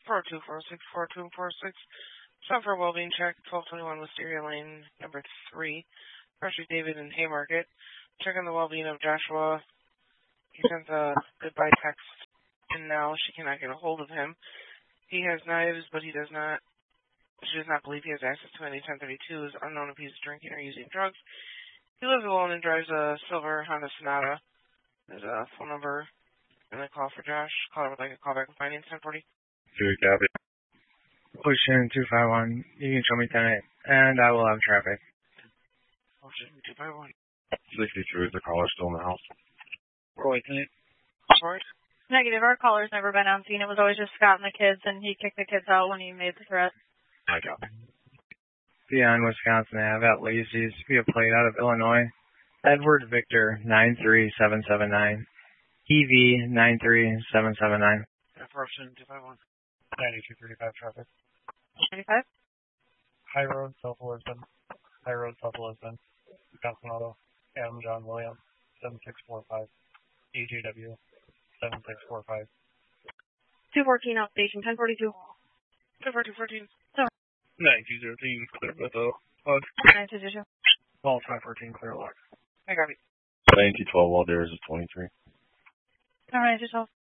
4246. Stop for a well-being check, 1221 Wisteria Lane, number 3. Archie David in Haymarket. Check on the well-being of Joshua. He sent a goodbye text, and now she cannot get a hold of him. He has knives, but she does not believe he has access to any 1032. Is unknown if he's drinking or using drugs. He lives alone and drives a silver Honda Sonata. There's a phone number and a call for Josh. Caller would like a call back and finance 1040. Sure, copy. Ocean 251, you can show me 10-8, and I will have traffic. Ocean 251. 63, is the caller still in the house? Roy, can you? Sorry? Negative, our caller's never been on scene. It was always just Scott and the kids, and he kicked the kids out when he made the threat. I got it. Beyond Wisconsin Ave at Lacey's, via plate out of Illinois. Edward Victor 93779. EV 93779. Ocean 251. 9235 traffic. 95? High Road, South Lisbon. High Road, South Lisbon. Wisconsin Auto. M. John Williams 7645. AJW 7645. 214 outstation, 1042. 214. 9213, clear with a log. 922. Ball 514, clear log. I got it. 9212, Walders is 23. All right, yourself.